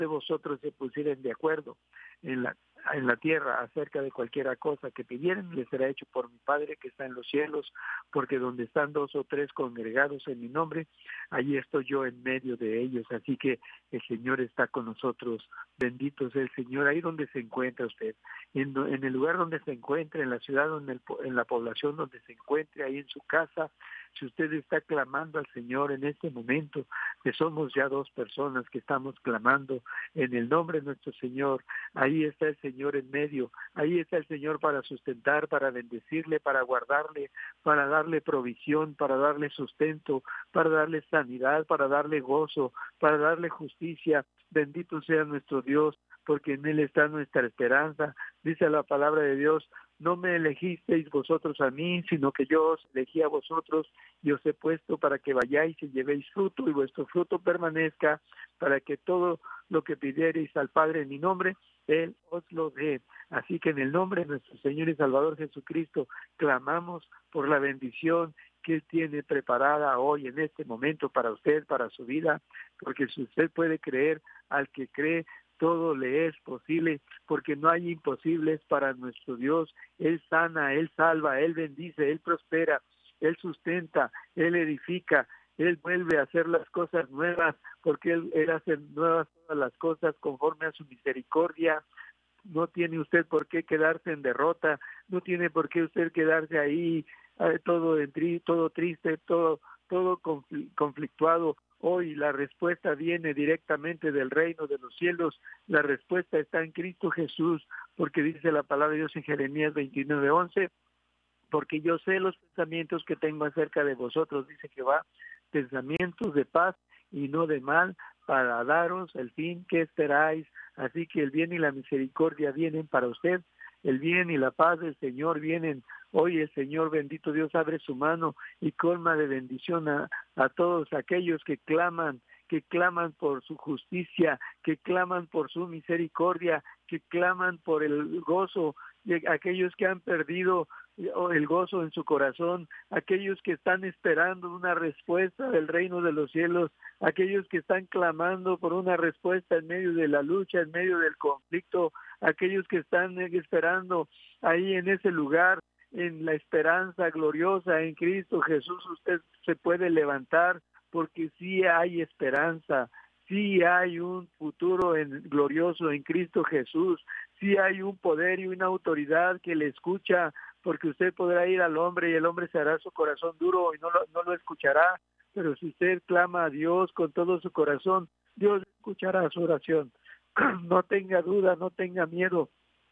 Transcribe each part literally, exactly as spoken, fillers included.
de vosotros se pusieren de acuerdo en la en la tierra acerca de cualquiera cosa que pidieran, les será hecho por mi Padre que está en los cielos, porque donde están dos o tres congregados en mi nombre, allí estoy yo en medio de ellos. Así que el Señor está con nosotros, bendito sea el Señor, ahí donde se encuentra usted, en, en el lugar donde se encuentre, en la ciudad, donde el, en la población donde se encuentre, ahí en su casa. Si usted está clamando al Señor en este momento, que somos ya dos personas que estamos clamando en el nombre de nuestro Señor, ahí está el Señor en medio, ahí está el Señor para sustentar, para bendecirle, para guardarle, para darle provisión, para darle sustento, para darle sanidad, para darle gozo, para darle justicia. Bendito sea nuestro Dios, porque en Él está nuestra esperanza. Dice la palabra de Dios: no me elegisteis vosotros a mí, sino que yo os elegí a vosotros y os he puesto para que vayáis y llevéis fruto y vuestro fruto permanezca, para que todo lo que pidiereis al Padre en mi nombre, Él os lo dé. Así que en el nombre de nuestro Señor y Salvador Jesucristo, clamamos por la bendición que Él tiene preparada hoy en este momento para usted, para su vida, porque si usted puede creer, al que cree, todo le es posible, porque no hay imposibles para nuestro Dios. Él sana, Él salva, Él bendice, Él prospera, Él sustenta, Él edifica, Él vuelve a hacer las cosas nuevas, porque Él, Él hace nuevas todas las cosas conforme a su misericordia. No tiene usted por qué quedarse en derrota, no tiene por qué usted quedarse ahí eh, todo, en tri, todo triste, todo, todo conflictuado. Hoy la respuesta viene directamente del reino de los cielos. La respuesta está en Cristo Jesús, porque dice la palabra de Dios en Jeremías veintinueve once, porque yo sé los pensamientos que tengo acerca de vosotros, dice Jehová, pensamientos de paz y no de mal, para daros el fin que esperáis. Así que el bien y la misericordia vienen para usted, el bien y la paz del Señor vienen. Hoy el Señor, bendito Dios, abre su mano y colma de bendición a, a todos aquellos que claman, que claman por su justicia, que claman por su misericordia, que claman por el gozo de aquellos que han perdido el gozo en su corazón, aquellos que están esperando una respuesta del reino de los cielos, aquellos que están clamando por una respuesta en medio de la lucha, en medio del conflicto, aquellos que están esperando ahí en ese lugar, en la esperanza gloriosa en Cristo Jesús. Usted se puede levantar, porque sí hay esperanza, sí hay un futuro en, glorioso en Cristo Jesús, sí hay un poder y una autoridad que le escucha, porque usted podrá ir al hombre y el hombre se hará su corazón duro y no lo, no lo escuchará, pero si usted clama a Dios con todo su corazón, Dios escuchará su oración. No tenga duda, no tenga miedo,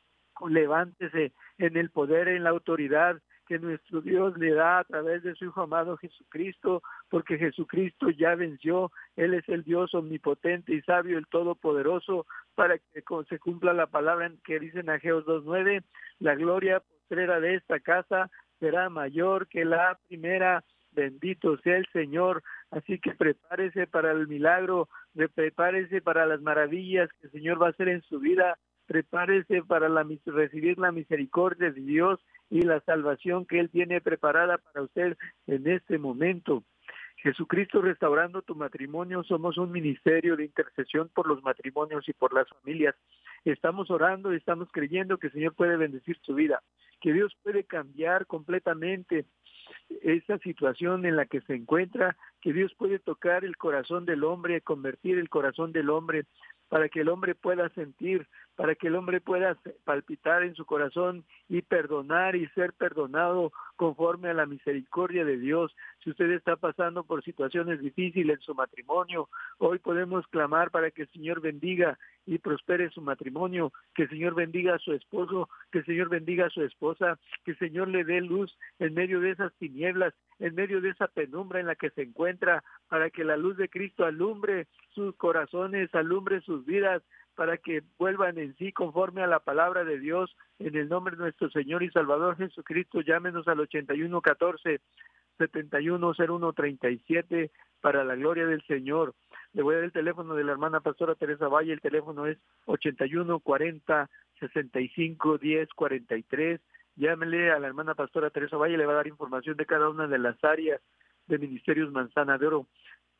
levántese en el poder, en la autoridad que nuestro Dios le da a través de su Hijo amado Jesucristo, porque Jesucristo ya venció. Él es el Dios omnipotente y sabio, el Todopoderoso, para que se cumpla la palabra que dice en Ageo dos nueve, la gloria postrera de esta casa será mayor que la primera. Bendito sea el Señor. Así que prepárese para el milagro, prepárese para las maravillas que el Señor va a hacer en su vida, prepárese para la, recibir la misericordia de Dios y la salvación que Él tiene preparada para usted en este momento. Jesucristo restaurando tu matrimonio, somos un ministerio de intercesión por los matrimonios y por las familias. Estamos orando y estamos creyendo que el Señor puede bendecir su vida, que Dios puede cambiar completamente esa situación en la que se encuentra, que Dios puede tocar el corazón del hombre, convertir el corazón del hombre, para que el hombre pueda sentir, para que el hombre pueda palpitar en su corazón y perdonar y ser perdonado conforme a la misericordia de Dios. Si usted está pasando por situaciones difíciles en su matrimonio, hoy podemos clamar para que el Señor bendiga y prospere su matrimonio, que el Señor bendiga a su esposo, que el Señor bendiga a su esposa, que el Señor le dé luz en medio de esas tinieblas, en medio de esa penumbra en la que se encuentra, para que la luz de Cristo alumbre sus corazones, alumbre sus vidas, para que vuelvan en sí conforme a la palabra de Dios. En el nombre de nuestro Señor y Salvador Jesucristo, llámenos al ochenta y uno catorce, setenta y uno cero uno treinta y siete para la gloria del Señor. Le voy a dar el teléfono de la hermana pastora Teresa Valle. El teléfono es ochenta y uno cuarenta, sesenta y cinco diez cuarenta y tres. Llámele a la hermana pastora Teresa Valle, le va a dar información de cada una de las áreas de Ministerios Manzana de Oro.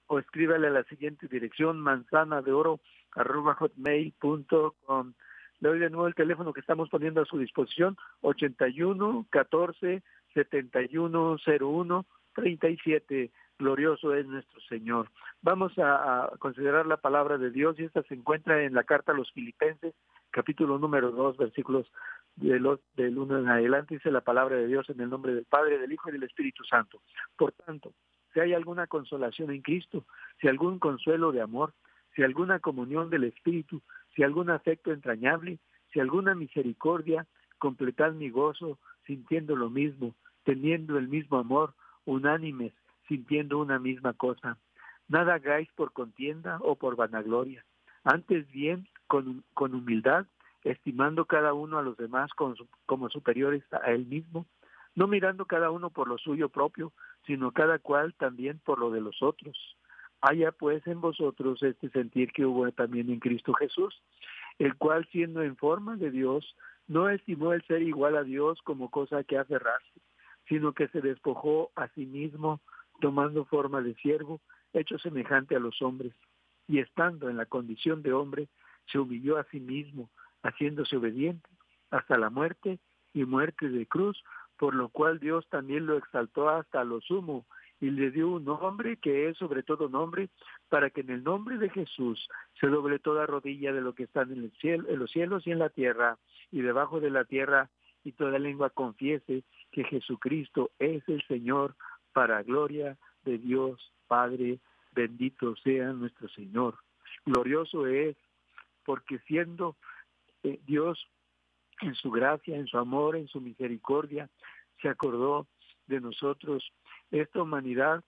o escríbale a la siguiente dirección, manzana de oro arroba hotmail punto com. Le doy de nuevo el teléfono que estamos poniendo a su disposición, ochenta y uno, catorce, setenta y uno, cero uno, treinta y siete. Glorioso es nuestro Señor. Vamos a, a considerar la palabra de Dios, y esta se encuentra en la carta a los Filipenses, capítulo número dos, versículos de los, del uno en adelante. Dice la palabra de Dios: en el nombre del Padre, del Hijo y del Espíritu Santo. Por tanto, si hay alguna consolación en Cristo, si algún consuelo de amor, si alguna comunión del Espíritu, si algún afecto entrañable, si alguna misericordia, completad mi gozo, sintiendo lo mismo, teniendo el mismo amor, unánimes, sintiendo una misma cosa. Nada hagáis por contienda o por vanagloria, antes bien con, con humildad, estimando cada uno a los demás como, como superiores a él mismo, no mirando cada uno por lo suyo propio, sino cada cual también por lo de los otros. Haya pues en vosotros este sentir que hubo también en Cristo Jesús, el cual, siendo en forma de Dios, no estimó el ser igual a Dios como cosa que aferrarse, sino que se despojó a sí mismo, tomando forma de siervo, hecho semejante a los hombres, y estando en la condición de hombre, se humilló a sí mismo, haciéndose obediente hasta la muerte y muerte de cruz, por lo cual Dios también lo exaltó hasta lo sumo, y le dio un nombre que es sobre todo nombre, para que en el nombre de Jesús se doble toda rodilla de lo que están en el cielo, en los cielos y en la tierra, y debajo de la tierra, y toda lengua confiese que Jesucristo es el Señor, para gloria de Dios Padre. Bendito sea nuestro Señor. Glorioso es, porque siendo eh, Dios en su gracia, en su amor, en su misericordia, se acordó de nosotros, esta humanidad,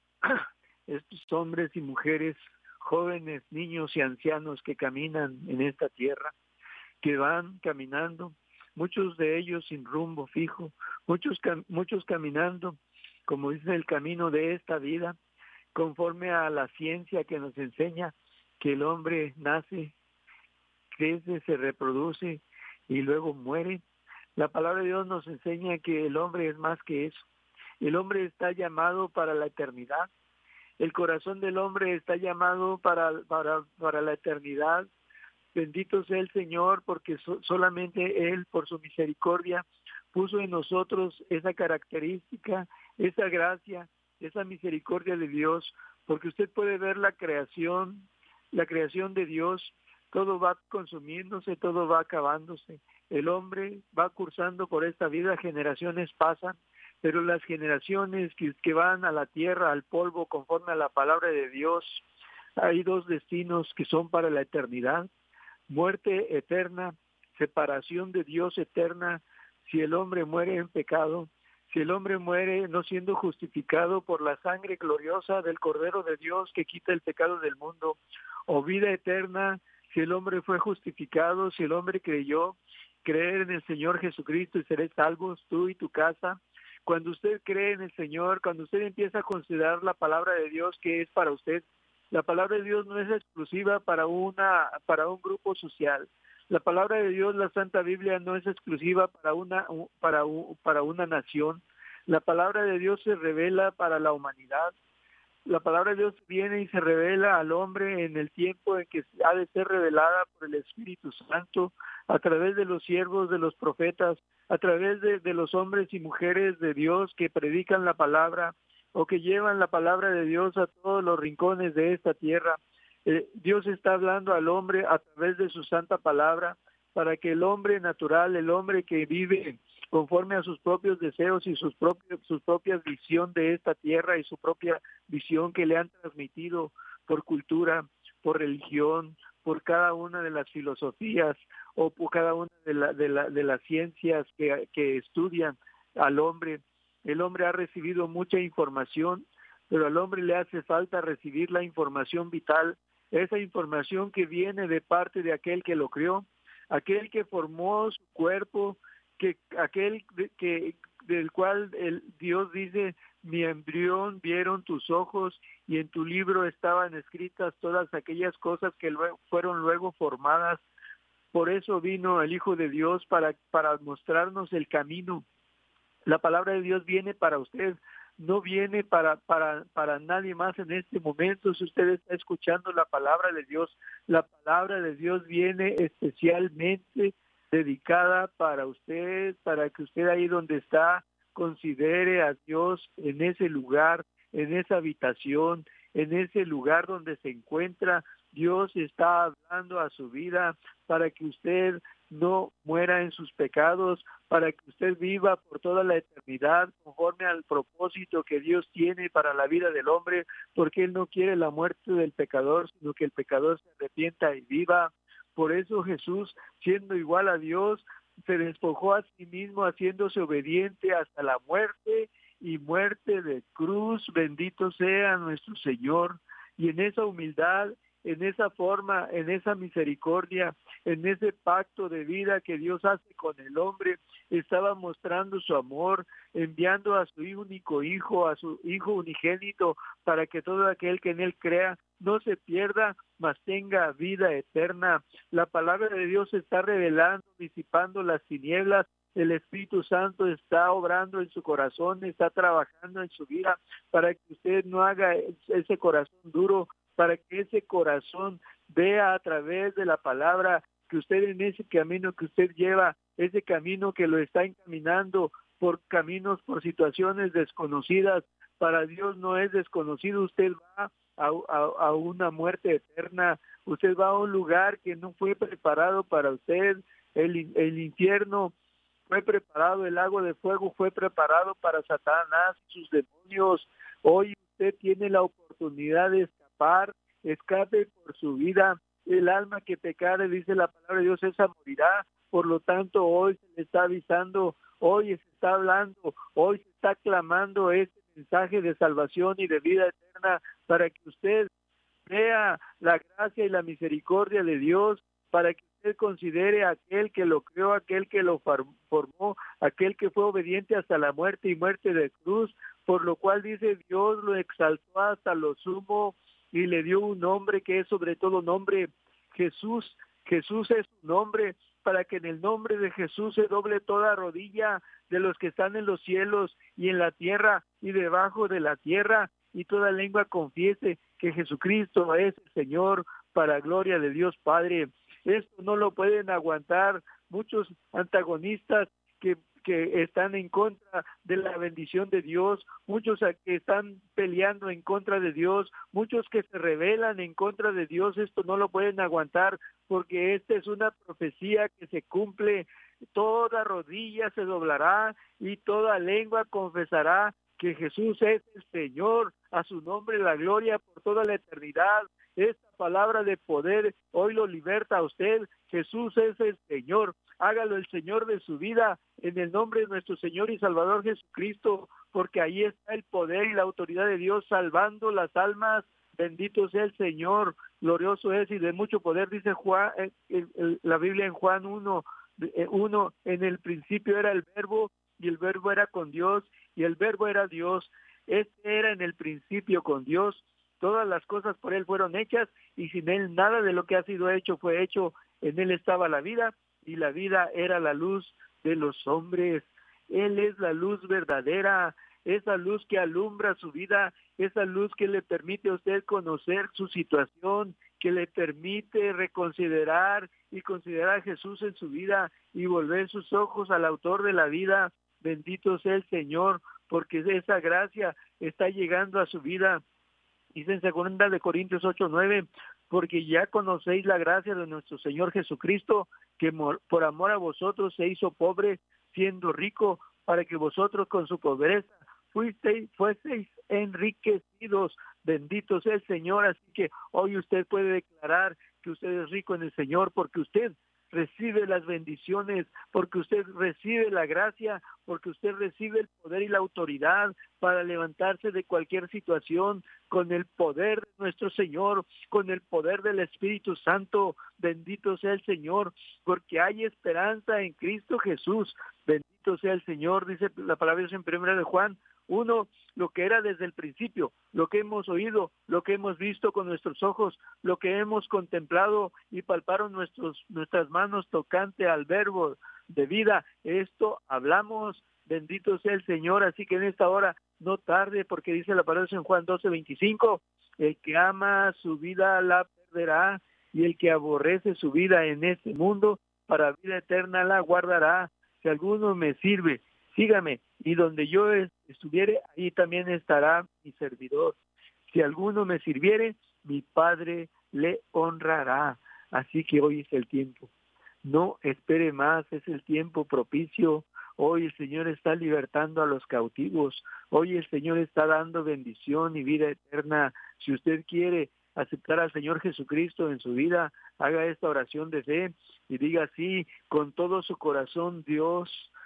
estos hombres y mujeres, jóvenes, niños y ancianos que caminan en esta tierra, que van caminando, muchos de ellos sin rumbo fijo, muchos, muchos caminando, como dice, el camino de esta vida, conforme a la ciencia que nos enseña que el hombre nace, crece, se reproduce y luego muere. La palabra de Dios nos enseña que el hombre es más que eso. El hombre está llamado para la eternidad. El corazón del hombre está llamado para, para, para la eternidad. Bendito sea el Señor, porque so, solamente Él, por su misericordia, puso en nosotros esa característica, esa gracia, esa misericordia de Dios, porque usted puede ver la creación, la creación de Dios, todo va consumiéndose, todo va acabándose. El hombre va cursando por esta vida, generaciones pasan, pero las generaciones que, que van a la tierra, al polvo, conforme a la palabra de Dios, hay dos destinos que son para la eternidad: muerte eterna, separación de Dios eterna, si el hombre muere en pecado, si el hombre muere no siendo justificado por la sangre gloriosa del Cordero de Dios que quita el pecado del mundo, o vida eterna, si el hombre fue justificado, si el hombre creyó, creer en el Señor Jesucristo y seré salvos tú y tu casa. Cuando usted cree en el Señor, cuando usted empieza a considerar la palabra de Dios que es para usted, la palabra de Dios no es exclusiva para una para un grupo social. La palabra de Dios, la Santa Biblia, no es exclusiva para una para para una nación. La palabra de Dios se revela para la humanidad. La palabra de Dios viene y se revela al hombre en el tiempo en que ha de ser revelada por el Espíritu Santo, a través de los siervos, de los profetas, a través de, de los hombres y mujeres de Dios que predican la palabra o que llevan la palabra de Dios a todos los rincones de esta tierra. Eh, Dios está hablando al hombre a través de su santa palabra, para que el hombre natural, el hombre que vive conforme a sus propios deseos y sus propios, sus propias visión de esta tierra y su propia visión que le han transmitido por cultura, por religión, por cada una de las filosofías o por cada una de, la, de, la, de las ciencias que, que estudian al hombre. El hombre ha recibido mucha información, pero al hombre le hace falta recibir la información vital, esa información que viene de parte de aquel que lo crió, aquel que formó su cuerpo, que aquel que del cual el Dios dice: mi embrión vieron tus ojos y en tu libro estaban escritas todas aquellas cosas que luego, fueron luego formadas. Por eso vino el Hijo de Dios, para, para mostrarnos el camino. La palabra de Dios viene para usted, no viene para, para, para nadie más en este momento. Si usted está escuchando la palabra de Dios, la palabra de Dios viene especialmente dedicada para usted, para que usted ahí donde está considere a Dios en ese lugar, en esa habitación, en ese lugar donde se encuentra. Dios está hablando a su vida para que usted no muera en sus pecados, para que usted viva por toda la eternidad conforme al propósito que Dios tiene para la vida del hombre, porque Él no quiere la muerte del pecador, sino que el pecador se arrepienta y viva. Por eso Jesús, siendo igual a Dios, se despojó a sí mismo, haciéndose obediente hasta la muerte y muerte de cruz. Bendito sea nuestro Señor. Y en esa humildad, en esa forma, en esa misericordia, en ese pacto de vida que Dios hace con el hombre, estaba mostrando su amor, enviando a su único hijo, a su hijo unigénito, para que todo aquel que en él crea no se pierda, mas tenga vida eterna. La palabra de Dios está revelando, disipando las tinieblas. El Espíritu Santo está obrando en su corazón, está trabajando en su vida para que usted no haga ese corazón duro, para que ese corazón vea a través de la palabra que usted en ese camino que usted lleva, ese camino que lo está encaminando por caminos, por situaciones desconocidas, para Dios no es desconocido. Usted va a, a, a una muerte eterna, usted va a un lugar que no fue preparado para usted. El, el infierno fue preparado, el lago de fuego fue preparado para Satanás y sus demonios. Hoy usted tiene la oportunidad de escapar, escape por su vida. El alma que pecare, dice la palabra de Dios, esa morirá. Por lo tanto, hoy se le está avisando, hoy se está hablando, hoy se está clamando este mensaje de salvación y de vida eterna para que usted vea la gracia y la misericordia de Dios, para que usted considere a aquel que lo creó, aquel que lo formó, aquel que fue obediente hasta la muerte y muerte de cruz, por lo cual dice Dios lo exaltó hasta lo sumo y le dio un nombre que es sobre todo nombre, Jesús. Jesús es su nombre, para que en el nombre de Jesús se doble toda rodilla de los que están en los cielos y en la tierra y debajo de la tierra, y toda lengua confiese que Jesucristo es el Señor, para gloria de Dios Padre. Esto no lo pueden aguantar muchos antagonistas que, que están en contra de la bendición de Dios, muchos que están peleando en contra de Dios, muchos que se rebelan en contra de Dios. Esto no lo pueden aguantar, porque esta es una profecía que se cumple. Toda rodilla se doblará y toda lengua confesará que Jesús es el Señor. A su nombre la gloria por toda la eternidad. Esta palabra de poder hoy lo liberta a usted. Jesús es el Señor. Hágalo el Señor de su vida en el nombre de nuestro Señor y Salvador Jesucristo, porque ahí está el poder y la autoridad de Dios salvando las almas. Bendito sea el Señor, glorioso es y de mucho poder, dice Juan, eh, eh, eh, la Biblia en Juan uno, eh, uno, en el principio era el verbo y el verbo era con Dios y el verbo era Dios. Este era en el principio con Dios. Todas las cosas por Él fueron hechas y sin Él nada de lo que ha sido hecho fue hecho. En Él estaba la vida y la vida era la luz de los hombres. Él es la luz verdadera, esa luz que alumbra su vida, esa luz que le permite a usted conocer su situación, que le permite reconsiderar y considerar a Jesús en su vida y volver sus ojos al autor de la vida. Bendito sea el Señor, porque esa gracia está llegando a su vida. Dice en segunda de Corintios ocho nueve, porque ya conocéis la gracia de nuestro Señor Jesucristo, que por amor a vosotros se hizo pobre, siendo rico, para que vosotros con su pobreza fuisteis, fueseis enriquecidos. Bendito sea el Señor. Así que hoy usted puede declarar que usted es rico en el Señor, porque usted recibe las bendiciones, porque usted recibe la gracia, porque usted recibe el poder y la autoridad para levantarse de cualquier situación con el poder de nuestro Señor, con el poder del Espíritu Santo. Bendito sea el Señor, porque hay esperanza en Cristo Jesús. Bendito sea el Señor, dice la palabra de Dios en primera de Juan uno, lo que era desde el principio, lo que hemos oído, lo que hemos visto con nuestros ojos, lo que hemos contemplado y palparon nuestros, nuestras manos tocante al verbo de vida. Esto hablamos, bendito sea el Señor. Así que en esta hora no tarde, porque dice la palabra en Juan doce veinticinco, el que ama su vida la perderá, y el que aborrece su vida en este mundo, para vida eterna la guardará. Si alguno me sirve, sígame, y donde yo estuviere, ahí también estará mi servidor. Si alguno me sirviere, mi Padre le honrará. Así que hoy es el tiempo. No espere más, es el tiempo propicio. Hoy el Señor está libertando a los cautivos. Hoy el Señor está dando bendición y vida eterna. Si usted quiere aceptar al Señor Jesucristo en su vida, haga esta oración de fe y diga así, con todo su corazón: Dios,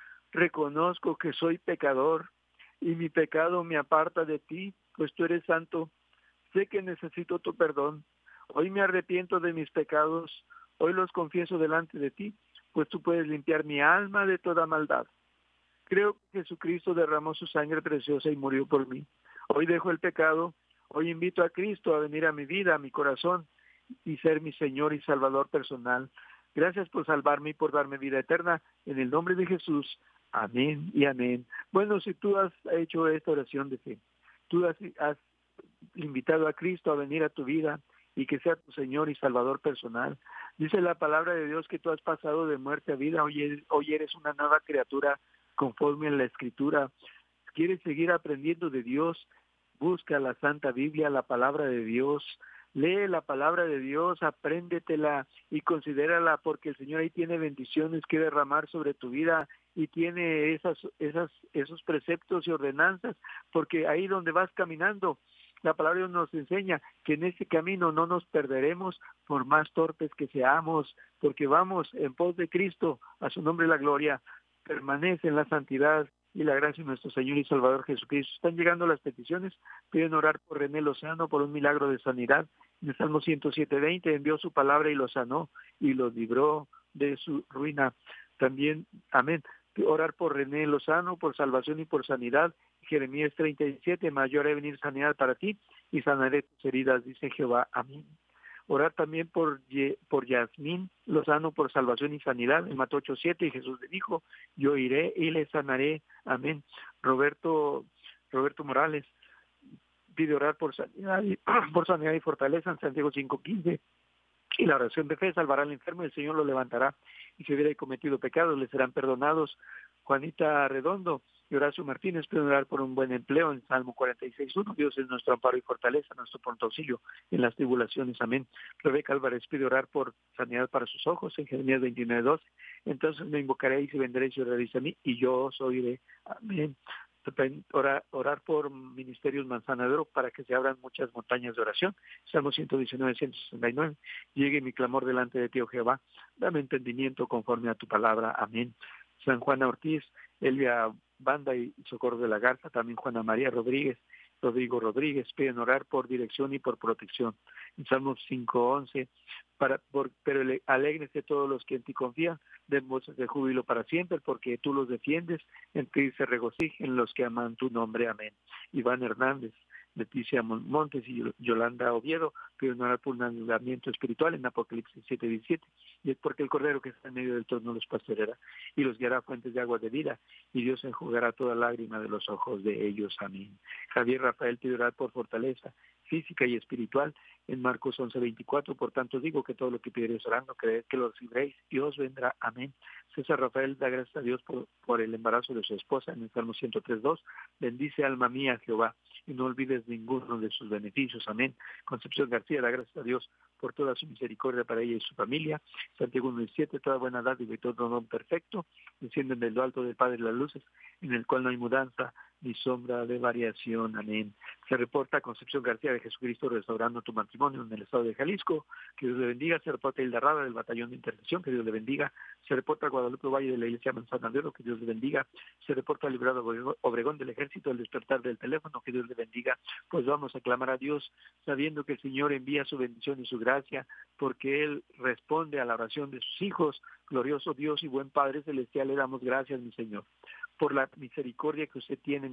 reconozco que soy pecador y mi pecado me aparta de ti, pues tú eres santo. Sé que necesito tu perdón. Hoy me arrepiento de mis pecados. Hoy los confieso delante de ti, pues tú puedes limpiar mi alma de toda maldad. Creo que Jesucristo derramó su sangre preciosa y murió por mí. Hoy dejo el pecado. Hoy invito a Cristo a venir a mi vida, a mi corazón, y ser mi Señor y Salvador personal. Gracias por salvarme y por darme vida eterna. En el nombre de Jesús. Amén y amén. Bueno, si tú has hecho esta oración de fe, tú has, has invitado a Cristo a venir a tu vida y que sea tu Señor y Salvador personal. Dice la palabra de Dios que tú has pasado de muerte a vida. Hoy eres, hoy eres una nueva criatura conforme a la Escritura. ¿Quieres seguir aprendiendo de Dios? Busca la Santa Biblia, la palabra de Dios. Lee la palabra de Dios, apréndetela y considérala, porque el Señor ahí tiene bendiciones que derramar sobre tu vida y tiene esas, esas, esos preceptos y ordenanzas, porque ahí donde vas caminando, la palabra de Dios nos enseña que en ese camino no nos perderemos por más torpes que seamos, porque vamos en pos de Cristo, a su nombre la gloria. Permanece en la santidad y la gracia de nuestro Señor y Salvador Jesucristo. Están llegando las peticiones. Piden orar por René Lozano por un milagro de sanidad. En el Salmo ciento siete veinte envió su palabra y lo sanó y lo libró de su ruina. También, amén. Orar por René Lozano por salvación y por sanidad. Jeremías treinta y siete, mayor he venir sanidad para ti y sanaré tus heridas, dice Jehová. Amén. Orar también por, por Yasmín Lozano por salvación y sanidad. En Mateo ocho siete, y Jesús le dijo, yo iré y le sanaré. Amén. Roberto, Roberto Morales pide orar por sanidad y, por sanidad y fortaleza en Santiago cinco quince. Y la oración de fe salvará al enfermo y el Señor lo levantará. Y si hubiera cometido pecados, le serán perdonados. Juanita Redondo y Horacio Martínez piden orar por un buen empleo en Salmo cuarenta y seis uno. Dios es nuestro amparo y fortaleza, nuestro pronto auxilio en las tribulaciones. Amén. Rebeca Álvarez pide orar por sanidad para sus ojos en Jeremías veintinueve doce. Entonces me invocaréis y vendréis y oraréis a mí y yo os oiré. Amén. Orar, orar por Ministerios Manzana de Oro para que se abran muchas montañas de oración. Salmo ciento diecinueve, ciento sesenta y nueve. Llegue mi clamor delante de ti, oh Jehová. Dame entendimiento conforme a tu palabra. Amén. San Juana Ortiz, Elvia Banda y Socorro de la Garza, también Juana María Rodríguez, Rodrigo Rodríguez, piden orar por dirección y por protección. En Salmos cinco once, para, por, pero alégrese todos los que en ti confían, den voces de júbilo para siempre, porque tú los defiendes, en ti se regocijen los que aman tu nombre. Amén. Iván Hernández, Leticia Montes y Yolanda Oviedo piden orar por un avivamiento espiritual en Apocalipsis siete diecisiete, y es porque el cordero que está en medio del trono los pastoreará y los guiará a fuentes de agua de vida, y Dios enjugará toda lágrima de los ojos de ellos. Amén. Javier Rafael pide orar por fortaleza física y espiritual en Marcos once veinticuatro, por tanto digo que todo lo que pidiereis orando, creed que lo recibiréis y os vendrá. Amén. César Rafael da gracias a Dios por, por el embarazo de su esposa en el Salmo ciento tres dos, bendice alma mía Jehová y no olvides ninguno de sus beneficios. Amén. Concepción García da gracias a Dios por toda su misericordia para ella y su familia. Santiago uno diecisiete, toda buena dádiva y todo don perfecto descienden del lo alto del Padre las luces, en el cual no hay mudanza ni sombra de variación. Amén. Se reporta Concepción García de Jesucristo restaurando tu matrimonio en el estado de Jalisco, que Dios le bendiga. Se reporta Hilda Rada del Batallón de Intercesión, que Dios le bendiga. Se reporta Guadalupe Valle de la Iglesia Manzana de Oro, que Dios le bendiga. Se reporta Librado Obregón del Ejército, el despertar del teléfono, que Dios le bendiga. Pues vamos a clamar a Dios sabiendo que el Señor envía su bendición y su gracia, porque Él responde a la oración de sus hijos. Glorioso Dios y buen Padre Celestial, le damos gracias, mi Señor, por la misericordia que usted tiene, mi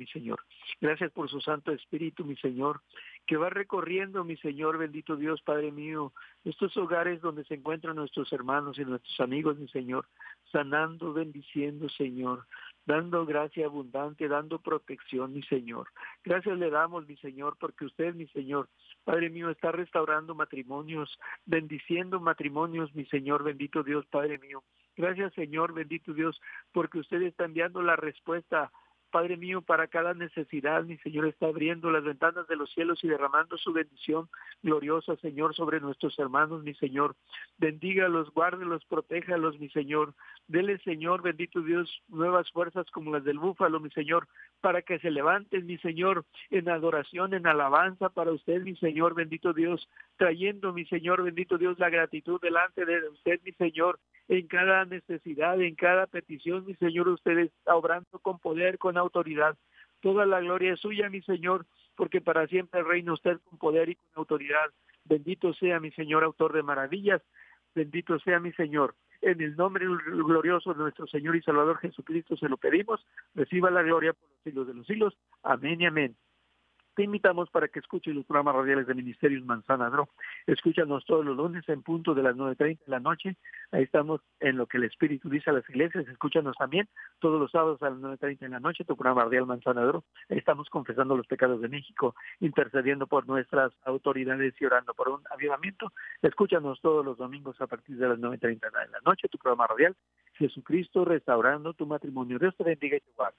mi Señor. Gracias por su Santo Espíritu, mi Señor, que va recorriendo, mi Señor, bendito Dios, Padre mío, estos hogares donde se encuentran nuestros hermanos y nuestros amigos, mi Señor, sanando, bendiciendo, Señor, dando gracia abundante, dando protección, mi Señor. Gracias le damos, mi Señor, porque usted, mi Señor, Padre mío, está restaurando matrimonios, bendiciendo matrimonios, mi Señor, bendito Dios, Padre mío. Gracias, Señor, bendito Dios, porque usted está enviando la respuesta, Padre mío, para cada necesidad. Mi Señor está abriendo las ventanas de los cielos y derramando su bendición gloriosa, Señor, sobre nuestros hermanos, mi Señor. Bendígalos, guárdelos, protéjalos, mi Señor. Dele, Señor, bendito Dios, nuevas fuerzas como las del búfalo, mi Señor, para que se levanten, mi Señor, en adoración, en alabanza para usted, mi Señor, bendito Dios, trayendo, mi Señor, bendito Dios, la gratitud delante de usted, mi Señor, en cada necesidad, en cada petición, mi Señor, usted está obrando con poder, con autoridad. Toda la gloria es suya, mi Señor, porque para siempre reina usted con poder y con autoridad. Bendito sea mi Señor, autor de maravillas. Bendito sea mi Señor. En el nombre glorioso de nuestro Señor y Salvador Jesucristo se lo pedimos. Reciba la gloria por los siglos de los siglos. Amén y amén. Te invitamos para que escuches los programas radiales de Ministerios Manzana Dro. Escúchanos todos los lunes en punto de las nueve treinta de la noche. Ahí estamos en lo que el Espíritu dice a las iglesias. Escúchanos también todos los sábados a las nueve treinta de la noche, tu programa radial Manzana Dro. Ahí estamos confesando los pecados de México, intercediendo por nuestras autoridades y orando por un avivamiento. Escúchanos todos los domingos a partir de las nueve treinta de la noche, tu programa radial Jesucristo restaurando tu matrimonio. Dios te bendiga y te guarde.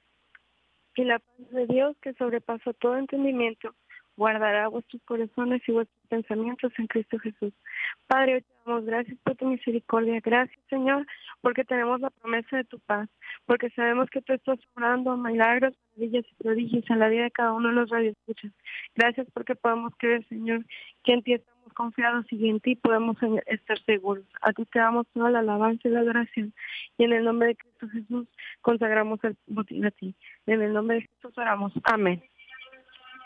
Y la paz de Dios, que sobrepasa todo entendimiento, guardará vuestros corazones y vuestros pensamientos en Cristo Jesús. Padre, hoy te damos gracias por tu misericordia. Gracias, Señor, porque tenemos la promesa de tu paz, porque sabemos que tú estás obrando milagros, maravillas y prodigios en la vida de cada uno de los radioescuchas. Gracias porque podemos creer, Señor, que en ti estamos confiados y en ti podemos estar seguros. A ti te damos toda la alabanza y la adoración. Y en el nombre de Cristo Jesús consagramos el botín a ti. En el nombre de Jesús oramos. Amén.